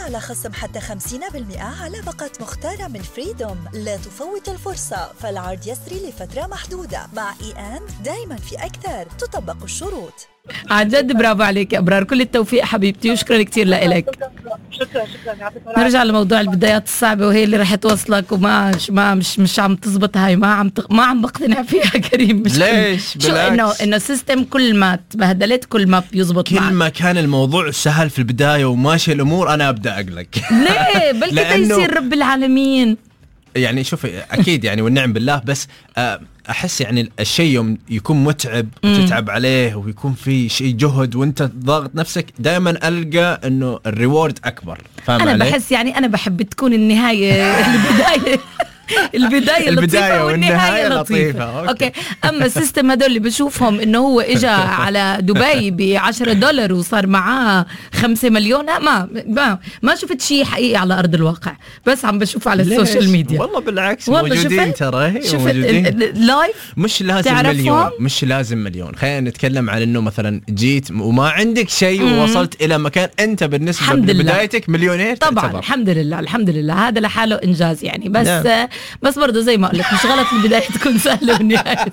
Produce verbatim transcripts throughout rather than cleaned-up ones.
على خصم حتى خمسين بالمئة على باقة مختارة من فريدوم. لا تفوت الفرصة، فالعرض يسري لفترة محدودة. مع إي أند دايما في أكثر، تطبق الشروط. عن جد برافو عليك يا أبرار، كل التوفيق حبيبتي وشكرا كتير لإلك. شكرا شكرا. نرجع لموضوع البدايات الصعبة وهي اللي رح توصلك وما ما مش مش عم تزبط. هاي ما عم تق... ما عم بقتنع فيها كريم. مش ليش؟ شو انه انه السيستم كل ما تبهدلت كل ما بيزبط كل معك. ما كان الموضوع سهل في البداية وماشي الأمور أنا أبدأ أقلق. ليه؟ بلكي تيسير رب العالمين. يعني شوفي أكيد يعني والنعم بالله، بس أحس يعني الشيء يوم يكون متعب وتتعب عليه ويكون في شيء جهد وانت ضاغط نفسك، دائما ألقى إنه الريورد أكبر. فاهم أنا علي؟ بحس يعني أنا بحب تكون النهاية البداية البداية لطيفة والنهاية لطيفة. أوكي. أوكي. أما السيستم هدول اللي بشوفهم إنه هو إجا على دبي بعشرة دولار وصار معاه خمسة مليون، ما ما ما شفت شيء حقيقي على أرض الواقع، بس عم بشوف على السوشيال ميديا. والله بالعكس موجودين ترى، موجودين لايف. مش لازم مليون، مش لازم مليون. خلينا نتكلم عن إنه مثلا جيت وما عندك شيء ووصلت إلى مكان أنت بالنسبة لبدايتك مليونير. طبعا تعتبر. الحمد لله الحمد لله، هذا لحاله إنجاز يعني. بس نعم. بس برضه زي ما قلت مش غلط البداية تكون سهلة والنهاية.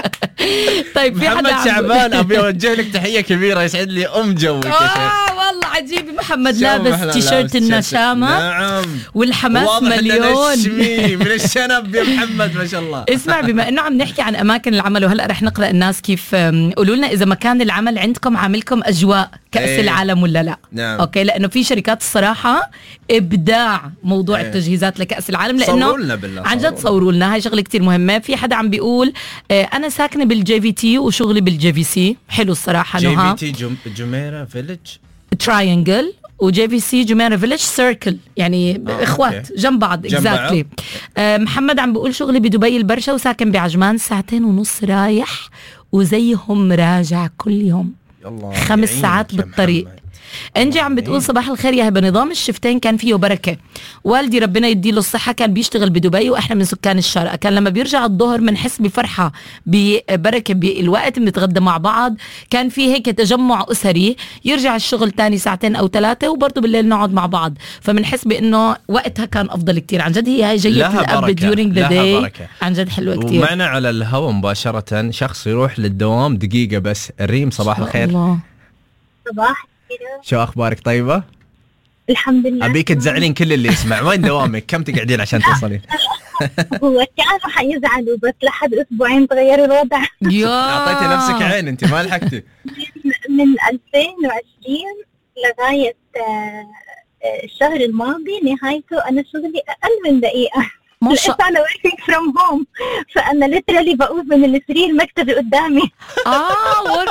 طيب في محمد شعبان أبي أوجه لك تحية كبيرة، يسعد لي أم جوك. آه والله عجيب محمد، لابس تيشيرت النشامة. نعم. والحماس مليون من الشنب يا محمد ما شاء الله. اسمع، بما إنه عم نحكي عن أماكن العمل وهلأ رح نقرأ الناس كيف، قولوا لنا إذا مكان العمل عندكم عاملكم أجواء كأس ايه. العالم ولا لا؟ نعم. أوكي، لأنه في شركات الصراحة إبداع موضوع ايه. التجهيزات لكأس العالم، لأنه عن جد صوروا لنا. هاي شغلة كتير مهمة. في حدا عم بيقول آه أنا ساكنة بالجي في تي وشغلي بالجي في سي. حلو الصراحة. جي في تي جم... جميرة فيلج تراينجل، وجي في سي جميرة فيلج سيركل، يعني آه اخوات أوكي. جنب بعض اكزاكتلي. آه محمد عم بيقول شغلي بدبي البرشا وساكن بعجمان، ساعتين ونص رايح وزيهم راجع كل يوم، خمس ساعات بالطريق. انجي عم بتقول صباح الخير يا هبه، نظام الشفتين كان فيه بركه. والدي ربنا يديله الصحه كان بيشتغل بدبي واحنا من سكان الشارقه، كان لما بيرجع الظهر بنحس بفرحه ببركه بالوقت، بنتغدى مع بعض، كان في هيك تجمع اسري. يرجع الشغل تاني ساعتين او ثلاثه وبرضه بالليل نقعد مع بعض، فبنحس بانه وقتها كان افضل كتير. عن جد هي هاي جيده الاب ديورينج ذا داي، عن جد حلوه كتير. ومعنا على الهواء مباشره شخص يروح للدوام دقيقه بس. الريم صباح الخير. الله. صباح. شو أخبارك؟ طيبة؟ الحمد لله. أبيك تزعلين كل اللي يسمع. وين دوامك؟ كم تقعدين عشان توصلين؟ هو كانوا حيزعلوا بس لحد أسبوعين تغير الوضع. أعطيتي نفسك عين أنت ما لحقتي. من ألفين وعشرين لغاية الشهر الماضي نهايته أنا شغلي أقل من دقيقة. ما شاء الله. أنا working from home، فأنا ليترالي بقوم من السرير مكتبي قدامي. آه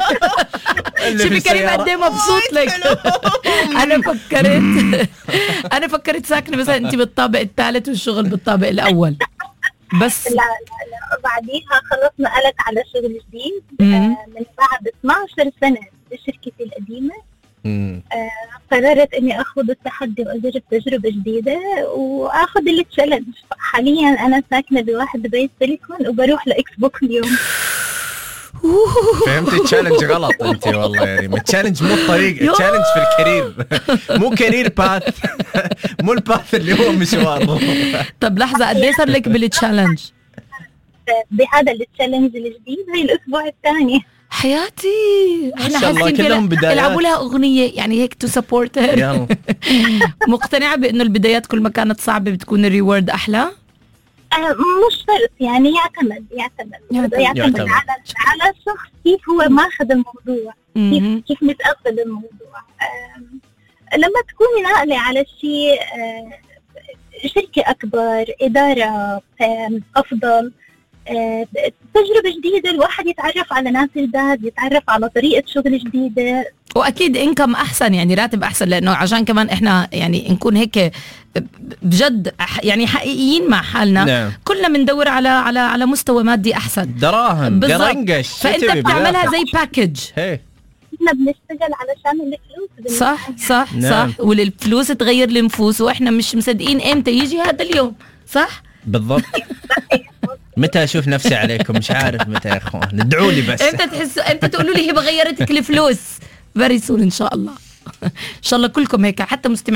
شوفي كريم قد ايه مبسوط لك. أنا فكرت أنا فكرت ساكنة مثلا أنت بالطابق الثالث والشغل بالطابق الأول بس. لا لا لا، بعديها خلص نقلت على شغل جديد آه من بعد اثناشر سنة بشركتي القديمة. آه قررت اني اخذ التحدي واجرب تجربه جديده واخذ التشالنج. حاليا انا ساكنه بواحد بيت سيليكون وبروح لاكس بوكس اليوم. فهمتي التشالنج غلط انت والله يا ريم. التشالنج مو الطريق، التشالنج في الكارير مو كارير باث، مو الباث اللي هو مشوار. طب لحظه، قد ايه صار لك بالتشالنج؟ بهذا التشالنج الجديد هي الاسبوع الثاني. حياتي احنا حاسين كلهم بدايات. العبوا لها اغنيه يعني هيك تو سبورت هير. مقتنعه بانه البدايات كل ما كانت صعبه بتكون الريورد احلى؟ أه مش شرط يعني، يعتمد يعتمد يعتمد, يعتمد, يعتمد. على على الشخص كيف هو ماخذ الموضوع، كيف كيف متقبل الموضوع. أه لما تكوني ناقله على شيء أه شركه اكبر، اداره افضل، أه تجربة جديدة، الواحد يتعرف على ناس جداد، يتعرف على طريقة شغل جديدة، وأكيد إنكم أحسن يعني راتب أحسن، لأنه عشان كمان إحنا يعني نكون هيك بجد يعني حقيقيين مع حالنا. نعم. كلنا بندور على على على مستوى مادي أحسن، دراهم قرنقش، فأنت بتعملها زي باكج. هي احنا بنشتغل علشان الفلوس. صح صح نعم. صح، والفلوس تغير النفوس وإحنا مش مصدقين إمتى يجي هذا اليوم. صح بالضبط. متى اشوف نفسي عليكم مش عارف متى يا اخوان، ادعوا لي بس. امتى تحسوا امتى تقولوا لي هي بغيرتك الفلوس؟ فيري سون ان شاء الله. ان شاء الله كلكم هيك حتى مستمعين